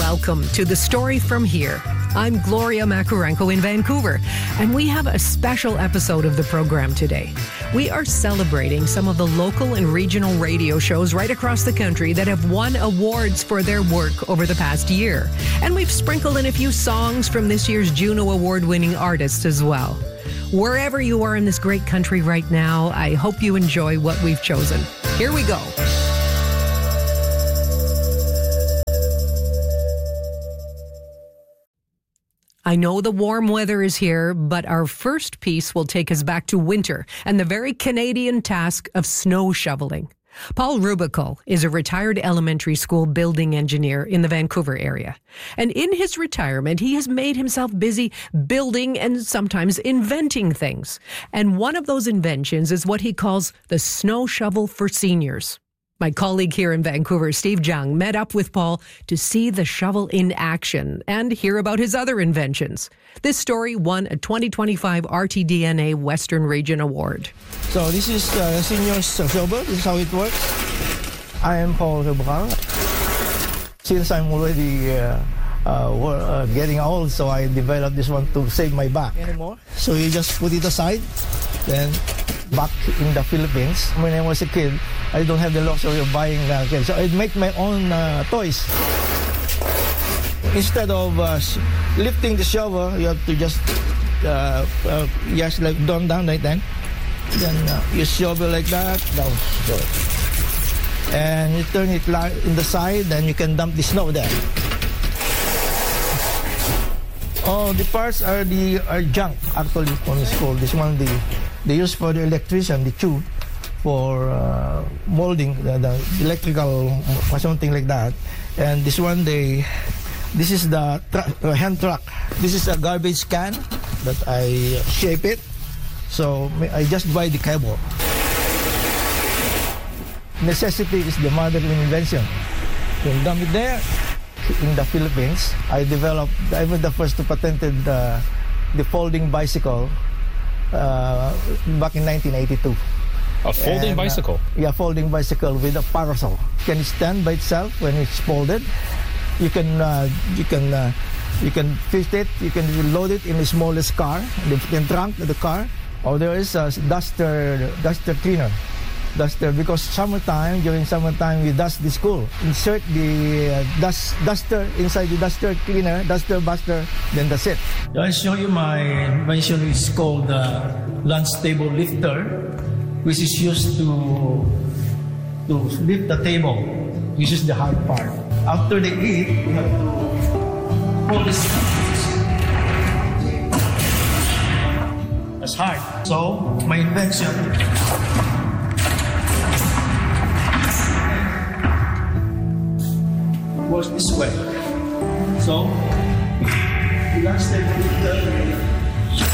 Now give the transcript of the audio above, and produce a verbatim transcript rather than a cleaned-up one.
Welcome to The Story From Here. I'm Gloria Makarenko in Vancouver, and we have a special episode of the program today. We are celebrating some of the local and regional radio shows right across the country that have won awards for their work over the past year. And we've sprinkled in a few songs from this year's Juno Award-winning artists as well. Wherever you are in this great country right now, I hope you enjoy what we've chosen. Here we go. I know the warm weather is here, but our first piece will take us back to winter and the very Canadian task of snow shoveling. Paul Rubical is a retired elementary school building engineer in the Vancouver area. And in his retirement, he has made himself busy building and sometimes inventing things. And one of those inventions is what he calls the snow shovel for seniors. My colleague here in Vancouver, Steve Jung, met up with Paul to see the shovel in action and hear about his other inventions. This story won a twenty twenty-five R T D N A Western Region Award. So this is uh, seniors shovel. This is how it works. I am Paul Rubical. Since I'm already uh, uh, uh, getting old, so I developed this one to save my back anymore. So you just put it aside, then back in the Philippines, when I was a kid, I don't have the luxury of buying uh, kids. So I'd make my own uh, toys. Instead of uh, lifting the shovel, you have to just uh, uh, just like down, down like that. Then uh, you shovel like that, down, go. And you turn it in the side, then you can dump the snow there. Oh, the parts are the are junk actually on the school. This one the they use for the electrician, the tube for uh, molding the, the electrical or something like that. And this one they this is the tra- uh, hand truck. This is a garbage can that I shape it. So I just buy the cable. Necessity is the mother of invention. You dump it there. In the Philippines, I developed, I was the first to patented uh, the folding bicycle uh, back in nineteen eighty-two. A folding and, bicycle? Uh, yeah, folding bicycle with a parasol. It can stand by itself when it's folded. You can uh, you can uh, you can fit it. You can load it in the smallest car, the, the trunk of the car. Or there is a duster duster cleaner. Duster, because summertime, during summertime, we dust the school. Insert the uh, dust, duster inside the duster cleaner, duster buster, then that's it. I'll show you my invention. It's called the uh, lunch table lifter, which is used to to lift the table. This is the hard part. After they eat, you have to pull this. That's hard. So, my invention works this way. So, the lunch table lifter